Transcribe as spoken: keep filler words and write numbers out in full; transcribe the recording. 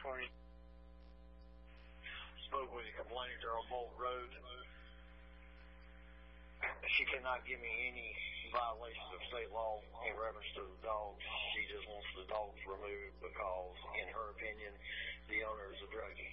twenty. Spoke with a complainer on Bolt Road. She cannot give me any violations of state law in reference to the dogs. She just wants the dogs removed because, in her opinion, the owner is a drug